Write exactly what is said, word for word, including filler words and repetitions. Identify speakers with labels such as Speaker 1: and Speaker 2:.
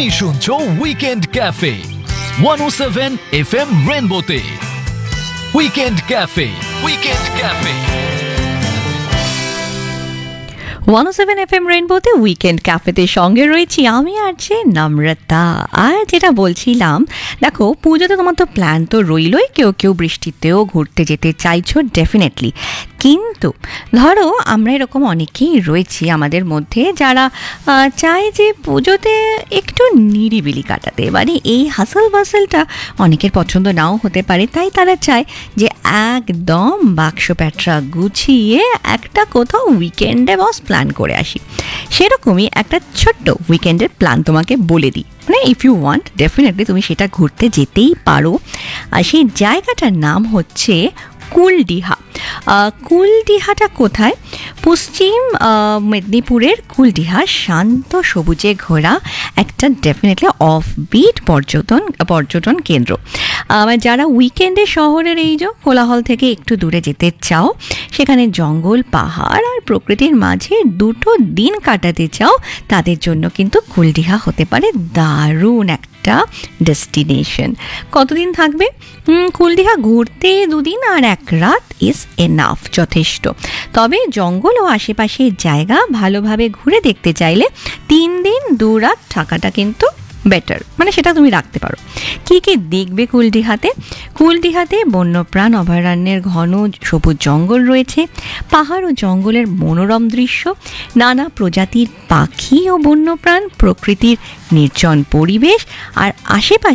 Speaker 1: তুমি শুনছো weekend cafe one ও seven F M রেনবোতে। Weekend cafe weekend cafe
Speaker 2: one ও seven F M রেনবোতে weekend ক্যাফেতে সঙ্গে রয়েছি আমি আর যে নম্রতা। আর যেটা বলছিলাম, দেখো পুজোতে তোমার তো প্ল্যান তো রইলই, কেউ কেউ বৃষ্টিতেও ঘুরতে যেতে চাইছো ডেফিনেটলি, কিন্তু ধরো আমরা এরকম অনেকেই রয়েছি আমাদের মধ্যে যারা চায় যে পুজোতে একটু নিরিবিলি কাটাতে, মানে এই হাসল বাসলটা অনেকের পছন্দ নাও হতে পারে, তাই তারা চায় যে একদম বাক্স প্যাটরা গুছিয়ে একটা কোথাও উইকেন্ডে বস প্ল্যান করে আসি। সেরকমই একটা ছোট্ট উইকেন্ডের প্ল্যান তোমাকে বলে দিই, মানে ইফ ইউ ওয়ান্ট ডেফিনেটলি তুমি সেটা ঘুরতে যেতেই পারো। আর সেই জায়গাটার নাম হচ্ছে কুলডিহা। কুলডিহাটা কোথায়? পশ্চিম মেদিনীপুরের কুলডিহা শান্ত সবুজে ঘোরা একটা ডেফিনেটলি অফ বিট পর্যটন পর্যটন কেন্দ্র। যারা উইকেন্ডে শহরের এই যে কোলাহল থেকে একটু দূরে যেতে চাও, সেখানে জঙ্গল পাহাড় আর প্রকৃতির মাঝে দুটো দিন কাটাতে চাও, তাদের জন্য কিন্তু কুলডিহা হতে পারে দারুণ একটা ডেস্টিনেশন। কতদিন থাকবে? কুলডিহা ঘুরতে দুদিন আর এক রাত ইজ এনাফ, যথেষ্ট। তবে জঙ্গল ও আশেপাশের জায়গা ভালোভাবে ঘুরে দেখতে চাইলে তিন দিন দু রাত থাকাটা কিন্তু বেটার, মানে সেটা তুমি রাখতে পারো। কি কি দেখবে কুলডিহাতে? কুলডিহাতে বন্যপ্রাণ অভয়ারণ্যের ঘন সবুজ জঙ্গল রয়েছে, পাহাড় ও জঙ্গলের মনোরম দৃশ্য, নানা প্রজাতির পাখি ও বন্যপ্রাণ, প্রকৃতির নির্জন পরিবেশ, আর আশেপাশে